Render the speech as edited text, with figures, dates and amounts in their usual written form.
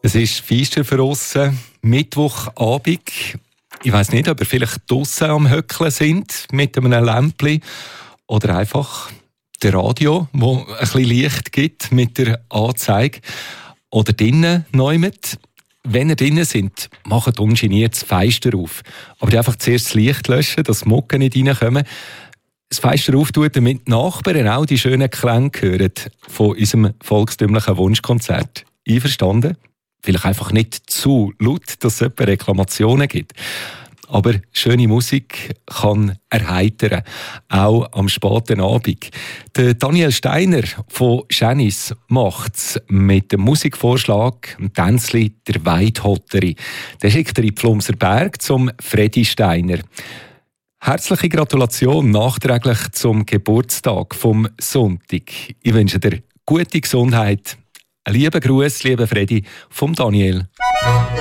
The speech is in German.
Es ist feister für uns, Mittwochabend. Ich weiss nicht, ob ihr vielleicht draussen am Höckeln sind, mit einem Lämpchen oder einfach der Radio, wo ein bisschen Licht gibt mit der Anzeige. Oder drinnen neu mit. Wenn ihr drinnen seid, macht ungeniert das Fenster auf. Aber einfach zuerst das Licht löschen, dass die Mucken nicht reinkommen. Das Fenster auftun, damit die Nachbarn auch die schönen Klänge hören von unserem volkstümlichen Wunschkonzert. Einverstanden? Vielleicht einfach nicht zu laut, dass es etwa Reklamationen gibt. Aber schöne Musik kann erheitern, auch am späten Abend. Der Daniel Steiner von Janis macht es mit dem Musikvorschlag im Tänzli «Der Weidhotteri». Der schickt er in Pflumser Berg zum Freddy Steiner. Herzliche Gratulation nachträglich zum Geburtstag vom Sonntag. Ich wünsche dir gute Gesundheit. Ein lieber Gruß, lieber Freddy, vom Daniel.